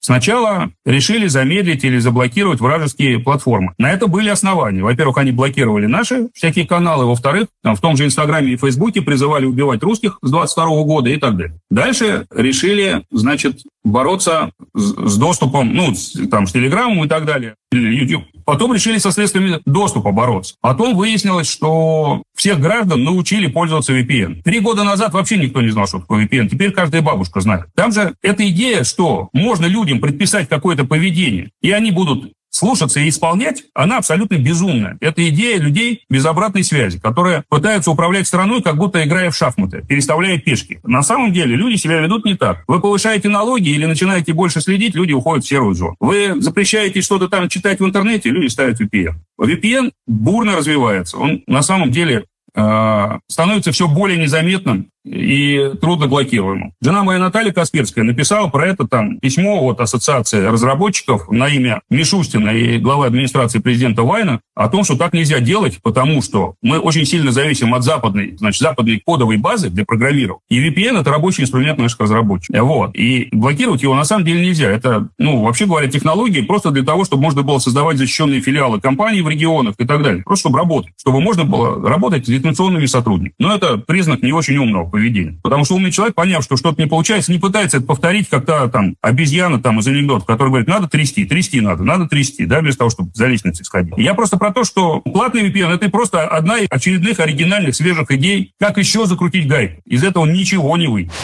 Сначала решили замедлить или заблокировать вражеские платформы. На это были основания. Во-первых, они блокировали наши всякие каналы. Во-вторых, там, в том же Инстаграме и Фейсбуке призывали убивать русских с двадцать второго года и так далее. Дальше решили, значит, бороться с, с доступом, ну, с, там, с Телеграмом и так далее, YouTube. Потом решили со средствами доступа бороться. Потом выяснилось, что всех граждан научили пользоваться ви пи эн. Три года назад вообще никто не знал, что такое ви пи эн. Теперь каждая бабушка знает. Там же эта идея, что можно людям предписать какое-то поведение, и они будут слушаться и исполнять, она абсолютно безумная. Это идея людей без обратной связи, которые пытаются управлять страной, как будто играя в шахматы, переставляя пешки. На самом деле люди себя ведут не так. Вы повышаете налоги или начинаете больше следить, люди уходят в серую зону. Вы запрещаете что-то там читать в интернете, люди ставят ви пи эн. ви пи эн бурно развивается. Он на самом деле э, становится все более незаметным и трудно блокируемым. Жена моя Наталья Касперская написала про это там письмо от Ассоциации разработчиков на имя Мишустина и главы администрации президента Вайна о том, что так нельзя делать, потому что мы очень сильно зависим от западной, значит, западной кодовой базы для программирования. И ви пи эн — это рабочий инструмент наших разработчиков. Вот. И блокировать его на самом деле нельзя. Это, ну, вообще говоря, технологии просто для того, чтобы можно было создавать защищенные филиалы компаний в регионах и так далее. Просто чтобы работать. Чтобы можно было работать с дистанционными сотрудниками. Но это признак не очень умного поведения. Потому что умный человек, поняв, что что-то не получается, не пытается это повторить, как-то там обезьяна там из анекдотов, который говорит, надо трясти, трясти надо, надо трясти, да, без того, чтобы за лестницей сходить. Я просто про то, что платный ви пи эн — это просто одна из очередных оригинальных свежих идей, как еще закрутить гайку. Из этого ничего не выйдет.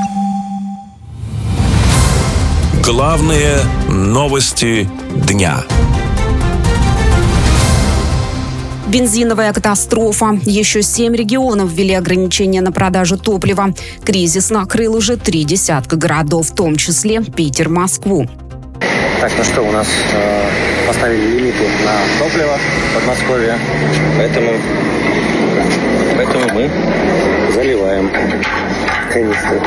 Главные новости дня. Бензиновая катастрофа. Еще семь регионов ввели ограничения на продажу топлива. Кризис накрыл уже три десятка городов, в том числе Питер, Москву. Так, ну что, у нас э, поставили лимиты на топливо в Подмосковье, поэтому, поэтому мы заливаем канистры.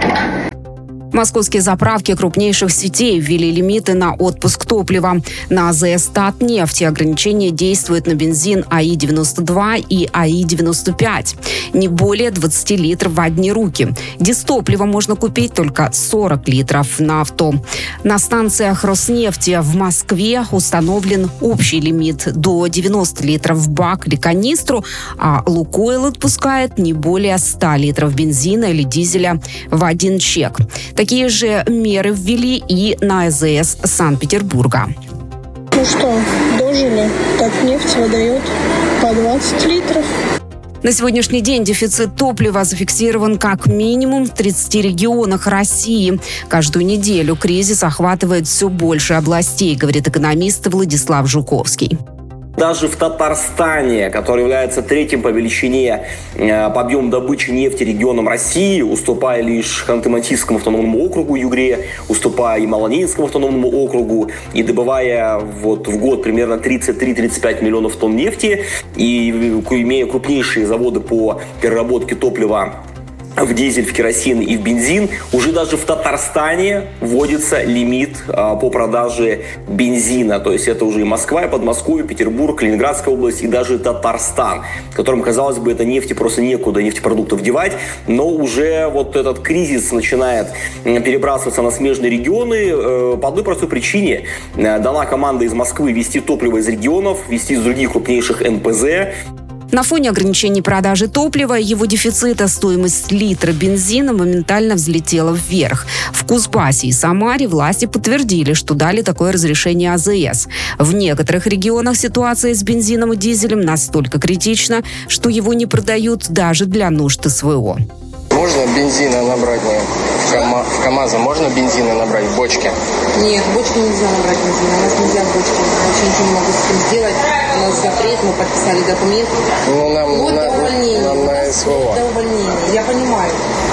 Московские заправки крупнейших сетей ввели лимиты на отпуск топлива. На АЗС «Татнефть» ограничения действуют на бензин а и девяносто два и а и девяносто пять. Не более двадцать литров в одни руки. Дизтоплива можно купить только сорок литров на авто. На станциях Роснефти в Москве установлен общий лимит до девяносто литров в бак или канистру, а «Лукойл» отпускает не более ста литров бензина или дизеля в один чек. Такие же меры ввели и на АЗС Санкт-Петербурга. Ну что, дожили? Татнефть выдает по двадцать литров. На сегодняшний день дефицит топлива зафиксирован как минимум в тридцати регионах России. Каждую неделю кризис охватывает все больше областей, говорит экономист Владислав Жуковский. Даже в Татарстане, который является третьим по величине э, по объему добычи нефти регионом России, уступая лишь Ханты-Мансийскому автономному округу Югре, уступая и Малонинскому автономному округу, и добывая вот в год примерно тридцать три - тридцать пять миллионов тонн нефти, и имея крупнейшие заводы по переработке топлива в дизель, в керосин и в бензин, уже даже в Татарстане вводится лимит а, по продаже бензина. То есть это уже и Москва, и Подмосковье, Петербург, Калининградская область и даже Татарстан, которым, казалось бы, это нефти просто некуда, нефтепродуктов девать, но уже вот этот кризис начинает перебрасываться на смежные регионы э, по одной простой причине. Дана команда из Москвы везти топливо из регионов, везти из других крупнейших эн пэ зэ. На фоне ограничений продажи топлива и его дефицита стоимость литра бензина моментально взлетела вверх. В Кузбассе и Самаре власти подтвердили, что дали такое разрешение АЗС. В некоторых регионах ситуация с бензином и дизелем настолько критична, что его не продают даже для нужд эс вэ о. Можно бензина набрать в, КАМА... в КамАЗа? Можно бензина набрать в бочке? Нет, в бочке нельзя набрать бензина. У нас нельзя в бочке. Вообще ничего не могу с этим сделать. У нас запрет, мы подписали документ. Ну, нам вот на, до увольнения. Нам на эс вэ о. До увольнения. Я понимаю.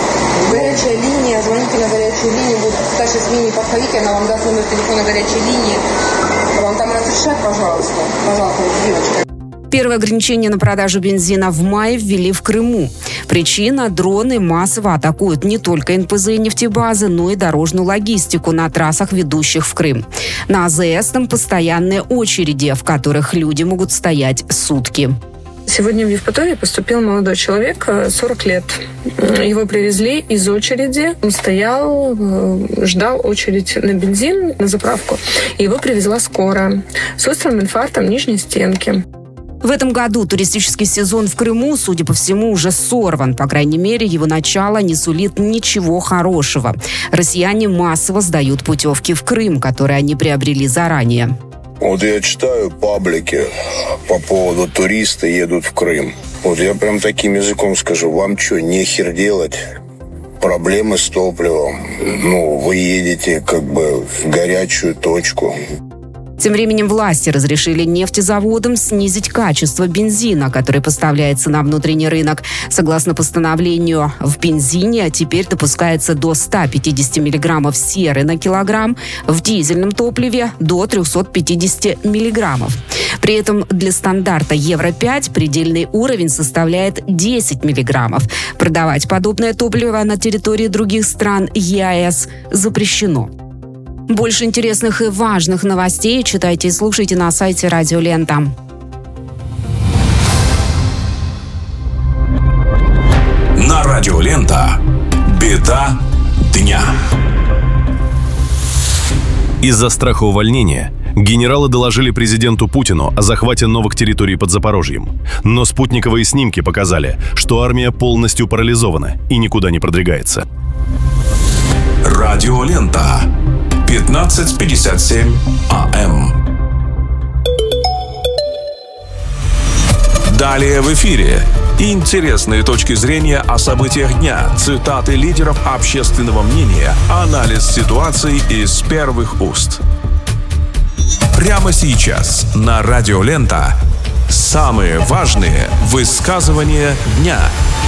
Горячая линия, звоните на горячую линию. Вот старшей смене подходите, она вам даст номер телефона горячей линии. Вам там разрешат, пожалуйста. Пожалуйста, девочка. Первое ограничение на продажу бензина в мае ввели в Крыму. Причина – дроны массово атакуют не только эн пэ зэ и нефтебазы, но и дорожную логистику на трассах, ведущих в Крым. На АЗС там постоянные очереди, в которых люди могут стоять сутки. Сегодня в Евпатории поступил молодой человек, сорок лет. Его привезли из очереди. Он стоял, ждал очередь на бензин, на заправку. И его привезла скорая с острым инфарктом нижней стенки. В этом году туристический сезон в Крыму, судя по всему, уже сорван. По крайней мере, его начало не сулит ничего хорошего. Россияне массово сдают путевки в Крым, которые они приобрели заранее. Вот я читаю паблики по поводу туристы едут в Крым. Вот я прям таким языком скажу, вам что, нехер делать? Проблемы с топливом. Ну, вы едете как бы в горячую точку. Тем временем власти разрешили нефтезаводам снизить качество бензина, который поставляется на внутренний рынок. Согласно постановлению, в бензине теперь допускается до ста пятидесяти миллиграммов серы на килограмм, в дизельном топливе до трехсот пятидесяти миллиграммов. При этом для стандарта Евро пять предельный уровень составляет десять миллиграммов. Продавать подобное топливо на территории других стран ЕАЭС запрещено. Больше интересных и важных новостей читайте и слушайте на сайте Радио Лента. На Радио Лента. Беда дня. Из-за страха увольнения генералы доложили президенту Путину о захвате новых территорий под Запорожьем. Но спутниковые снимки показали, что армия полностью парализована и никуда не продвигается. Радио Лента. пятнадцать пятьдесят семь АМ. Далее в эфире. Интересные точки зрения о событиях дня, цитаты лидеров общественного мнения, анализ ситуации из первых уст. Прямо сейчас на Радио Лента самые важные высказывания дня.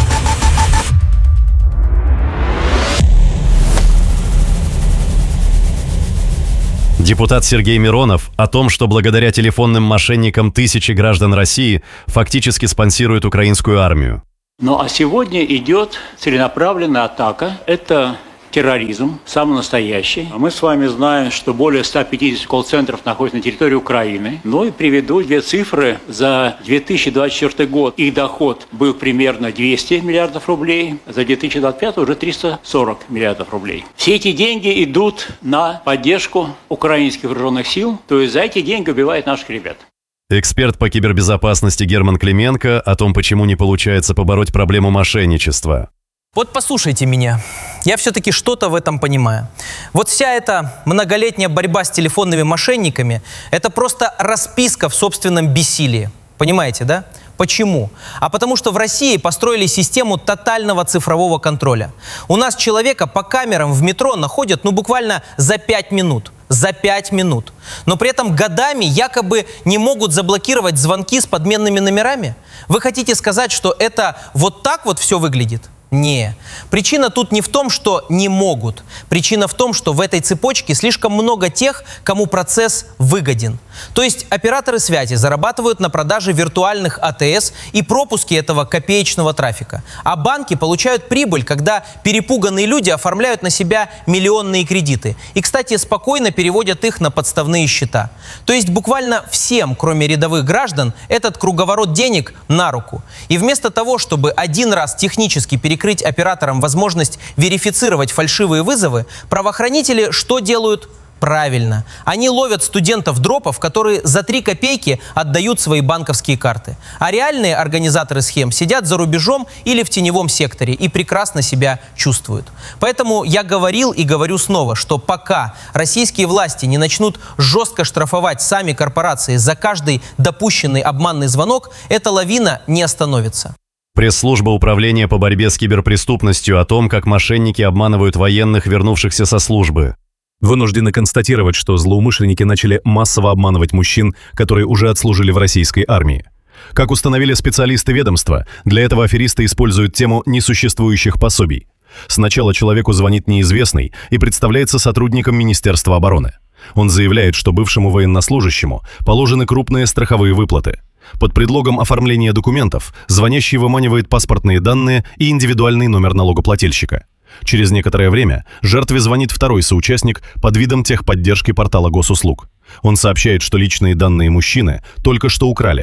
Депутат Сергей Миронов о том, что благодаря телефонным мошенникам тысячи граждан России фактически спонсируют украинскую армию. Ну а сегодня идет целенаправленная атака. Это терроризм, самый настоящий. Мы с вами знаем, что более ста пятидесяти колл-центров находятся на территории Украины. Ну и приведу две цифры. За две тысячи двадцать четвёртый год их доход был примерно двести миллиардов рублей, за две тысячи двадцать пятый уже триста сорок миллиардов рублей. Все эти деньги идут на поддержку украинских вооруженных сил, то есть за эти деньги убивают наших ребят. Эксперт по кибербезопасности Герман Клименко о том, почему не получается побороть проблему мошенничества. Вот послушайте меня. Я все-таки что-то в этом понимаю. Вот вся эта многолетняя борьба с телефонными мошенниками – это просто расписка в собственном бессилии. Понимаете, да? Почему? А потому что в России построили систему тотального цифрового контроля. У нас человека по камерам в метро находят ну буквально за пять минут. За пять минут. Но при этом годами якобы не могут заблокировать звонки с подменными номерами? Вы хотите сказать, что это вот так вот все выглядит? Не. Причина тут не в том, что не могут. Причина в том, что в этой цепочке слишком много тех, кому процесс выгоден. То есть операторы связи зарабатывают на продаже виртуальных АТС и пропуске этого копеечного трафика. А банки получают прибыль, когда перепуганные люди оформляют на себя миллионные кредиты. И, кстати, спокойно переводят их на подставные счета. То есть буквально всем, кроме рядовых граждан, этот круговорот денег на руку. И вместо того, чтобы один раз технически перекрыть Перекрыть операторам возможность верифицировать фальшивые вызовы, правоохранители что делают? Правильно. Они ловят студентов-дропов, которые за три копейки отдают свои банковские карты. А реальные организаторы схем сидят за рубежом или в теневом секторе и прекрасно себя чувствуют. Поэтому я говорил и говорю снова, что пока российские власти не начнут жестко штрафовать сами корпорации за каждый допущенный обманный звонок, эта лавина не остановится. Пресс-служба Управления по борьбе с киберпреступностью о том, как мошенники обманывают военных, вернувшихся со службы. Вынуждены констатировать, что злоумышленники начали массово обманывать мужчин, которые уже отслужили в российской армии. Как установили специалисты ведомства, для этого аферисты используют тему несуществующих пособий. Сначала человеку звонит неизвестный и представляется сотрудником Министерства обороны. Он заявляет, что бывшему военнослужащему положены крупные страховые выплаты. Под предлогом оформления документов звонящий выманивает паспортные данные и индивидуальный номер налогоплательщика. Через некоторое время жертве звонит второй соучастник под видом техподдержки портала госуслуг. Он сообщает, что личные данные мужчины только что украли.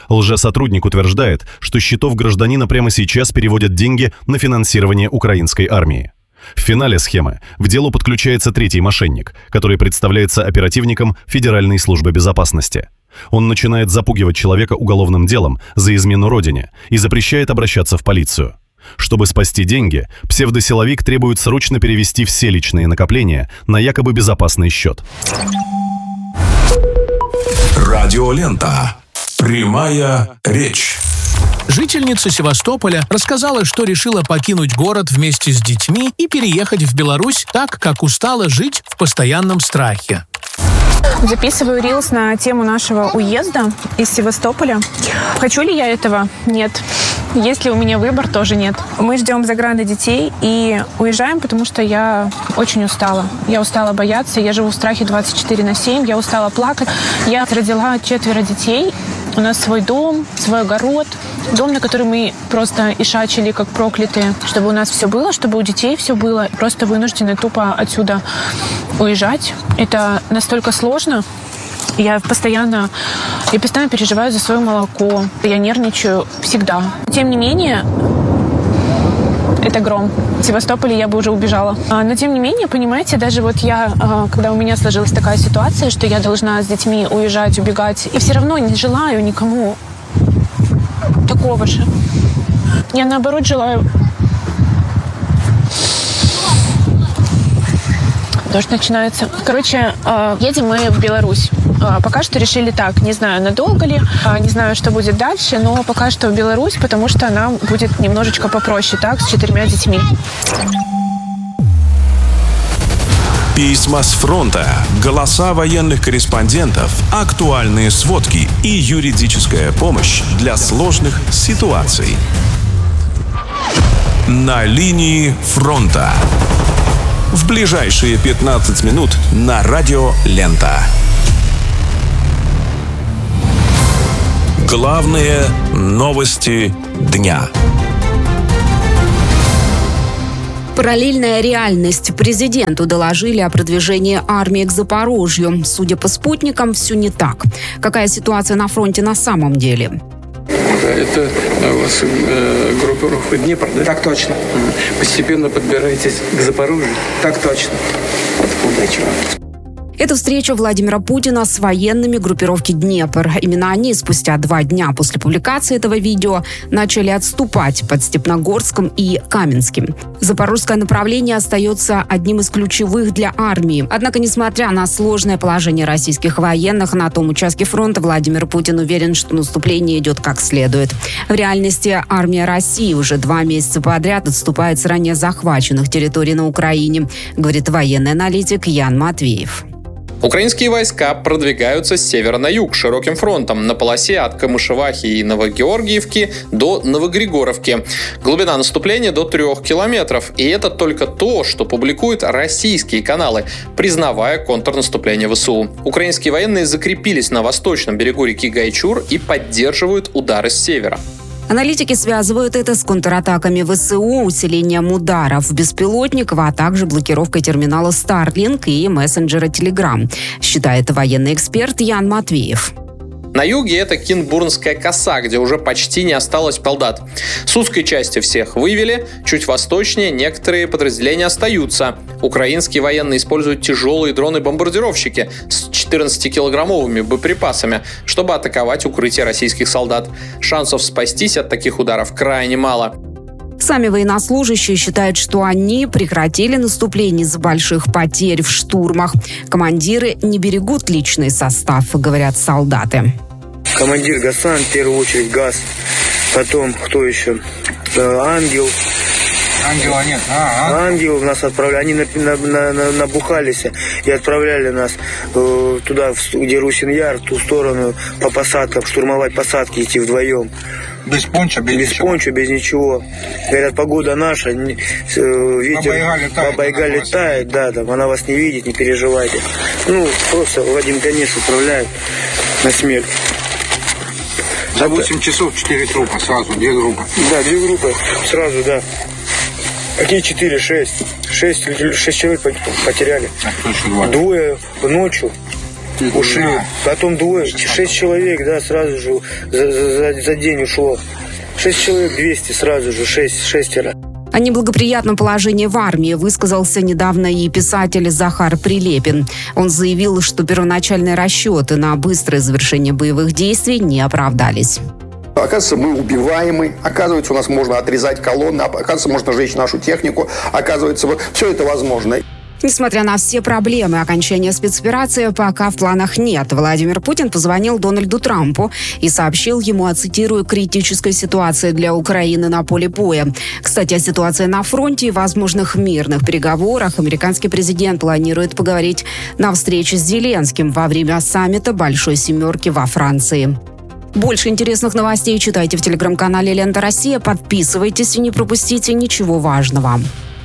Лжесотрудник утверждает, что с счетов гражданина прямо сейчас переводят деньги на финансирование украинской армии. В финале схемы в дело подключается третий мошенник, который представляется оперативником Федеральной службы безопасности. Он начинает запугивать человека уголовным делом за измену родине и запрещает обращаться в полицию. Чтобы спасти деньги, псевдосиловик требует срочно перевести все личные накопления на якобы безопасный счет. Радиолента. Прямая речь. Жительница Севастополя рассказала, что решила покинуть город вместе с детьми и переехать в Беларусь, так как устала жить в постоянном страхе. Записываю рилс на тему нашего уезда из Севастополя. Хочу ли я этого? Нет. Есть ли у меня выбор? Тоже нет. Мы ждем заграна детей и уезжаем, потому что я очень устала. Я устала бояться, я живу в страхе двадцать четыре на семь, я устала плакать. Я родила четверо детей. У нас свой дом, свой огород. Дом, на который мы просто ишачили, как проклятые. Чтобы у нас все было, чтобы у детей все было. Просто вынуждены тупо отсюда уезжать. Это настолько сложно. Я постоянно, я постоянно переживаю за свое молоко. Я нервничаю всегда. Тем не менее, это гром. В Севастополе я бы уже убежала. Но тем не менее, понимаете, даже вот я, когда у меня сложилась такая ситуация, что я должна с детьми уезжать, убегать, и все равно не желаю никому такого же. Я наоборот желаю... Дождь начинается. Короче, едем мы в Беларусь. Пока что решили так. Не знаю, надолго ли, не знаю, что будет дальше, но пока что в Беларусь, потому что нам будет немножечко попроще, так, с четырьмя детьми. Письма с фронта, голоса военных корреспондентов, актуальные сводки и юридическая помощь для сложных ситуаций. На линии фронта. В ближайшие пятнадцать минут на радио «Лента». Главные новости дня. Параллельная реальность. Президенту доложили о продвижении армии к Запорожью. Судя по спутникам, все не так. Какая ситуация на фронте на самом деле? Это у вас э, группировка Днепр, да? Так точно. Постепенно подбираетесь к Запорожью? Так точно. Удачи вам. Это встреча Владимира Путина с военными группировки Днепр. Именно они спустя два дня после публикации этого видео начали отступать под Степногорском и Каменским. Запорожское направление остается одним из ключевых для армии. Однако, несмотря на сложное положение российских военных на том участке фронта, Владимир Путин уверен, что наступление идет как следует. В реальности армия России уже два месяца подряд отступает с ранее захваченных территорий на Украине, говорит военный аналитик Ян Матвеев. Украинские войска продвигаются с севера на юг широким фронтом на полосе от Камышевахи и Новогеоргиевки до Новогригоровки. Глубина наступления до трех километров. И это только то, что публикуют российские каналы, признавая контрнаступление ВСУ. Украинские военные закрепились на восточном берегу реки Гайчур и поддерживают удары с севера. Аналитики связывают это с контратаками ВСУ, усилением ударов беспилотников, а также блокировкой терминала Starlink и мессенджера Telegram, считает военный эксперт Ян Матвеев. На юге это Кинбурнская коса, где уже почти не осталось солдат. С узкой части всех вывели, чуть восточнее некоторые подразделения остаются. Украинские военные используют тяжелые дроны-бомбардировщики с четырнадцатикилограммовыми боеприпасами, чтобы атаковать укрытия российских солдат. Шансов спастись от таких ударов крайне мало. Сами военнослужащие считают, что они прекратили наступление из-за больших потерь в штурмах. Командиры не берегут личный состав, говорят солдаты. Командир Гасан, в первую очередь ГАЗ, потом кто еще? Ангел. Ангела нет. А, а. Ангелов нас отправляли, они на, на, на, набухались и отправляли нас э, туда, где Русин-Яр, в ту сторону, по посадкам, штурмовать посадки, идти вдвоем. Без понча, без, без ничего. понча, без ничего. Говорят, погода наша, э, ветер, Баба-Яга летает, летает да, там, она вас не видит, не переживайте. Ну, просто Владимир Ганеш отправляет на смерть. За восемь часов четыре трупа сразу, две группы. Да, две группы сразу, да. Какие четыре? Шесть. Шесть, шесть человек потеряли. А кто еще два? Двое ночью. ушли. Потом двое, шесть человек, да, сразу же за, за, за день ушло. Шесть человек, двести сразу же, шесть, шестеро. О неблагоприятном положении в армии высказался недавно и писатель Захар Прилепин. Он заявил, что первоначальные расчеты на быстрое завершение боевых действий не оправдались. Оказывается, мы убиваемы, оказывается, у нас можно отрезать колонны, оказывается, можно сжечь нашу технику, оказывается, все это возможно. Несмотря на все проблемы, окончания спецоперации пока в планах нет. Владимир Путин позвонил Дональду Трампу и сообщил ему о, цитирую, критической ситуации для Украины на поле боя. Кстати, о ситуации на фронте и возможных мирных переговорах американский президент планирует поговорить на встрече с Зеленским во время саммита Большой Семерки во Франции. Больше интересных новостей читайте в телеграм-канале «Лента Россия». Подписывайтесь и не пропустите ничего важного.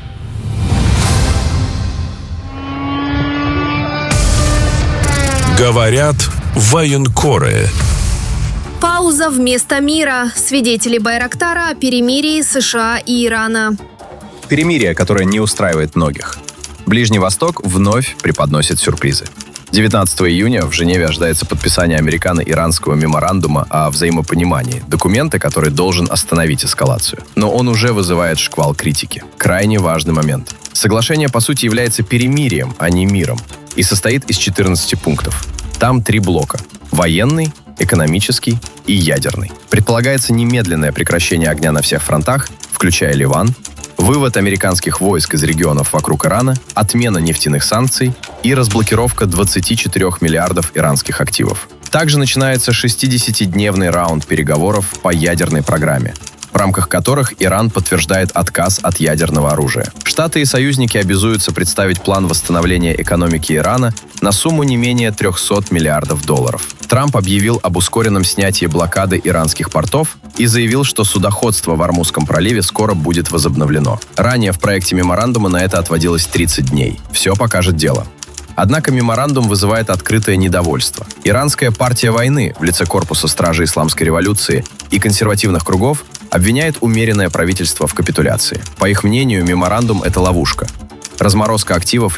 Говорят военкоры. Пауза вместо мира. Свидетели Байрактара о перемирии США и Ирана. Перемирие, которое не устраивает многих. Ближний Восток вновь преподносит сюрпризы. девятнадцатого июня в Женеве ожидается подписание американо-иранского меморандума о взаимопонимании, документа, который должен остановить эскалацию. Но он уже вызывает шквал критики. Крайне важный момент. Соглашение, по сути, является перемирием, а не миром, и состоит из четырнадцати пунктов. Там три блока – военный, экономический и ядерный. Предполагается немедленное прекращение огня на всех фронтах, включая Ливан, вывод американских войск из регионов вокруг Ирана, отмена нефтяных санкций и разблокировка двадцати четырёх миллиардов иранских активов. Также начинается шестидесятидневный раунд переговоров по ядерной программе, в рамках которых Иран подтверждает отказ от ядерного оружия. Штаты и союзники обязуются представить план восстановления экономики Ирана на сумму не менее трехсот миллиардов долларов. Трамп объявил об ускоренном снятии блокады иранских портов и заявил, что судоходство в Ормузском проливе скоро будет возобновлено. Ранее в проекте меморандума на это отводилось тридцать дней. Все покажет дело. Однако меморандум вызывает открытое недовольство. Иранская партия войны в лице Корпуса стражи Исламской революции и консервативных кругов обвиняет умеренное правительство в капитуляции. По их мнению, меморандум – это ловушка. Разморозка активов